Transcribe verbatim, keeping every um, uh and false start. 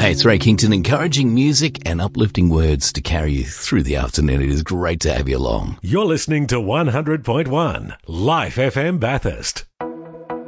Hey, it's Ray Kington, encouraging music and uplifting words to carry you through the afternoon. It is great to have you along. You're listening to one hundred point one Life F M Bathurst.